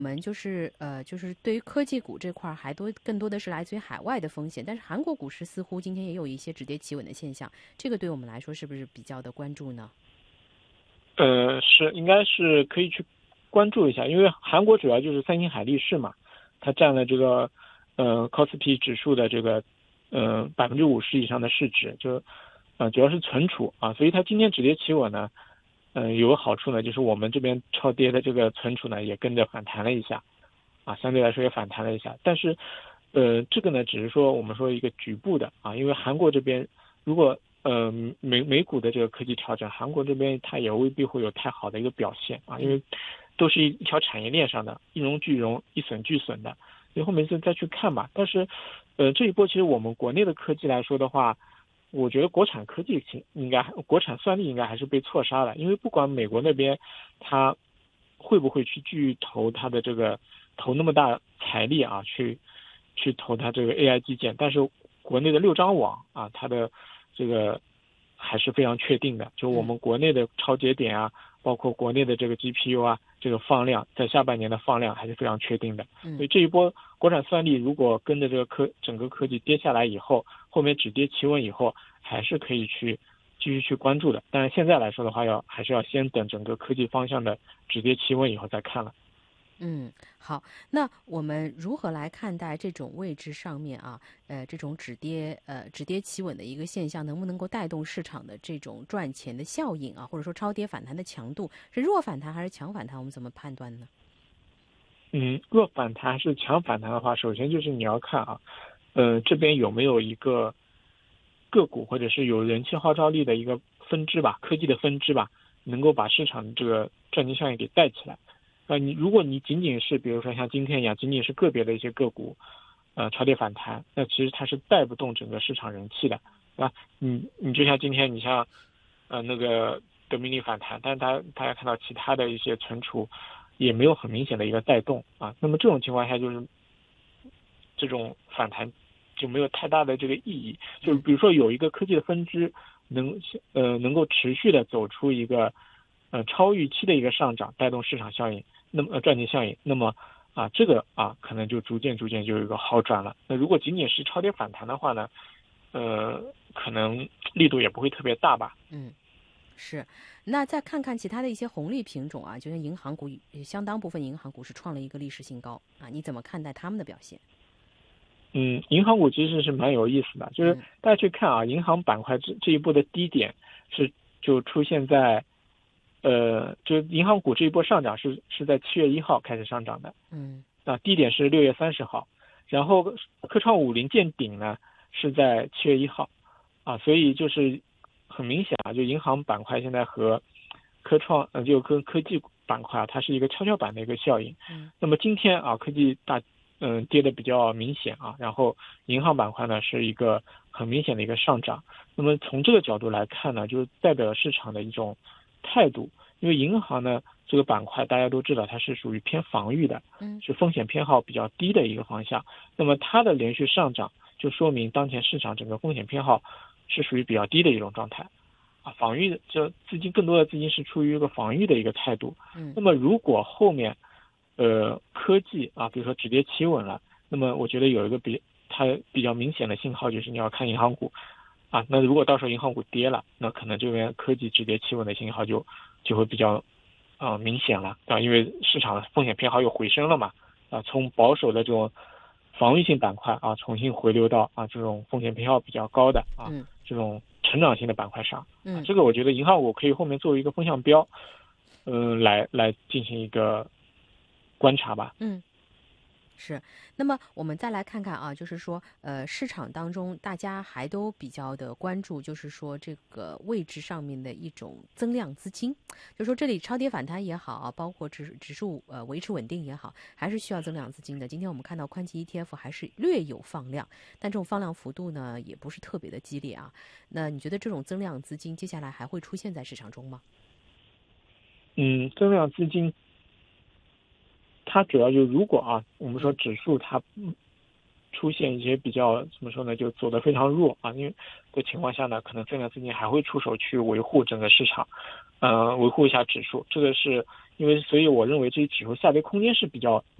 我们就是对于科技股这块还更多的是来自于海外的风险，但是韩国股市似乎今天也有一些止跌企稳的现象，这个对我们来说是不是比较的关注呢？ 是应该是可以去关注一下，因为韩国主要就是三星海力士嘛，它占了这个KOSPI 指数的这个50%以上的市值，主要是存储啊，所以它今天止跌企稳呢，有个好处呢，就是我们这边超跌的这个存储呢也跟着反弹了一下，啊，相对来说也反弹了一下，但是这个呢只是说我们说一个局部的啊，因为韩国这边如果美股的这个科技调整，韩国这边它也未必会有太好的一个表现啊，因为都是一条产业链上的，一荣俱荣，一损俱损的，以后每次再去看吧。但是，这一波其实我们国内的科技来说的话，我觉得国产科技国产算力应该还是被错杀了，因为不管美国那边它会不会去巨投它的这个投那么大财力啊，去投它这个 AI 基建，但是国内的六张网啊，它的这个还是非常确定的，就我们国内的超节点啊，包括国内的这个 GPU 啊，这个放量在下半年的放量还是非常确定的。所以这一波国产算力如果跟着这个整个科技跌下来以后，后面止跌企稳以后，还是可以继续去关注的。但是现在来说的话，还是要先等整个科技方向的止跌企稳以后再看了。 好，那我们如何来看待这种位置上面啊，这种止跌企稳的一个现象，能不能够带动市场的这种赚钱的效应啊，或者说超跌反弹的强度是弱反弹还是强反弹？我们怎么判断呢？ 弱反弹还是强反弹的话，首先就是你要看啊，这边有没有一个个股或者是有人气号召力的一个分支吧，科技的分支吧，能够把市场这个赚钱效应给带起来。如果你仅仅是比如说像今天一样，仅仅是个别的一些个股，超跌反弹，那其实它是带不动整个市场人气的，对吧？你就像今天你像那个德明利反弹，但是大家看到其他的一些存储也没有很明显的一个带动啊，那么这种情况下就是这种反弹就没有太大的这个意义。就比如说有一个科技的分支能够持续的走出一个超预期的一个上涨，带动市场效应，那么赚钱效应，那么这个可能就逐渐就有一个好转了。那如果仅仅是超跌反弹的话呢，可能力度也不会特别大吧。 是，那再看看其他的一些红利品种啊，就像银行股，相当部分银行股是创了一个历史新高啊，你怎么看待他们的表现？ 银行股其实是蛮有意思的，就是大家去看啊，银行板块这一波的低点就出现在，就银行股这一波上涨是在7月1号开始上涨的，低点是6月30号，然后科创50见顶呢是在7月1号，所以就是很明显啊，就银行板块现在和就跟科技板块它是一个跷跷板的一个效应。那么今天科技跌的比较明显啊，然后银行板块呢是一个很明显的一个上涨。那么从这个角度来看呢，就是代表市场的一种态度，因为银行呢这个板块大家都知道它是属于偏防御的，是风险偏好比较低的一个方向。那么它的连续上涨就说明当前市场整个风险偏好是属于比较低的一种状态。防御的这更多的资金是出于一个防御的一个态度。那么如果后面科技比如说止跌企稳了，那么我觉得有一个它比较明显的信号就是你要看银行股那如果到时候银行股跌了，那可能这边科技止跌企稳的信号就会比较明显了因为市场的风险偏好又回升了嘛从保守的这种防御性板块重新回流到这种风险偏好比较高的这种成长性的板块上这个我觉得银行股可以后面作为一个风向标来进行一个观察吧。 是，那么我们再来看看啊，就是说，市场当中大家还都比较的关注，就是说这个位置上面的一种增量资金，就是说这里超跌反弹也好啊，包括指数维持稳定也好，还是需要增量资金的。今天我们看到宽基 ETF 还是略有放量，但这种放量幅度呢也不是特别的激烈啊。那你觉得这种增量资金接下来还会出现在市场中吗？ 增量资金它主要就如果我们说指数它出现一些比较怎么说呢，就走得非常弱啊，因为的情况下呢，可能增量资金还会出手去维护整个市场，维护一下指数。这个是因为，所以我认为这些指数下跌空间是比较